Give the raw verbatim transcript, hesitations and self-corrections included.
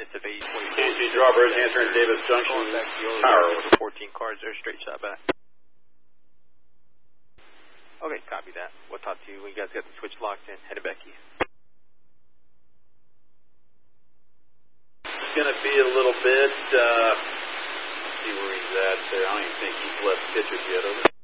units of eighty twenty-four. K C Drawbridge answering Davis Junction Tower. With fourteen cars there, straight shot back. Okay, copy that. We'll talk to you when you guys get the switch locked in. Headed back east. It's going to be a little bit, uh, let's see where he's at there. I don't even think he's left pictures yet, over.